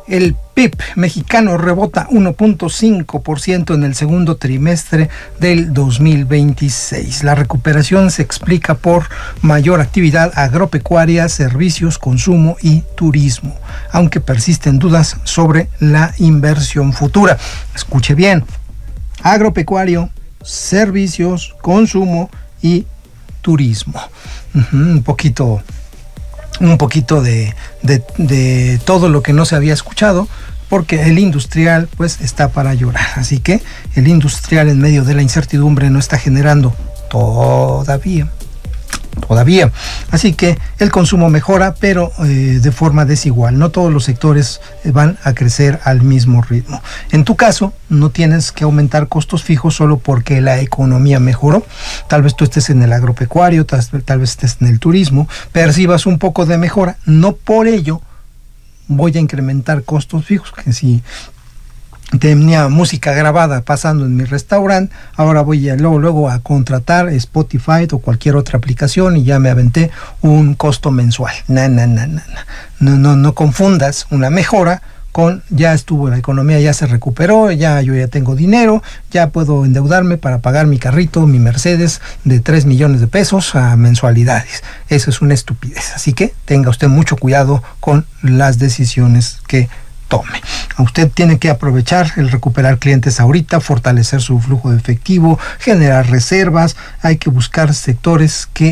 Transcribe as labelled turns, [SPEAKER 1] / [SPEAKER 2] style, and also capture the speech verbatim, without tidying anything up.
[SPEAKER 1] El P I B mexicano rebota uno punto cinco por ciento en el segundo trimestre del dos mil veintiséis. La recuperación se explica por mayor actividad agropecuaria, servicios, consumo y turismo, aunque persisten dudas sobre la inversión futura. Escuche bien: agropecuario, servicios, consumo y turismo. Uh-huh, un poquito... un poquito de, de, de todo lo que no se había escuchado, porque el industrial pues está para llorar. Así que el industrial, en medio de la incertidumbre, no está generando todavía todavía. Así que el consumo mejora, pero eh, de forma desigual. No todos los sectores van a crecer al mismo ritmo. En tu caso, no tienes que aumentar costos fijos solo porque la economía mejoró. Tal vez tú estés en el agropecuario, tal, tal vez estés en el turismo, percibas un poco de mejora. No por ello voy a incrementar costos fijos, que si tenía música grabada pasando en mi restaurante, ahora voy a, luego, luego a contratar Spotify o cualquier otra aplicación y ya me aventé un costo mensual. No, no, no, no, no, no, no confundas una mejora con ya estuvo, la economía ya se recuperó, ya yo ya tengo dinero, ya puedo endeudarme para pagar mi carrito, mi Mercedes de tres millones de pesos a mensualidades. Eso es una estupidez. Así que tenga usted mucho cuidado con las decisiones que tome. Usted tiene que aprovechar el recuperar clientes ahorita, fortalecer su flujo de efectivo, generar reservas. Hay que buscar sectores que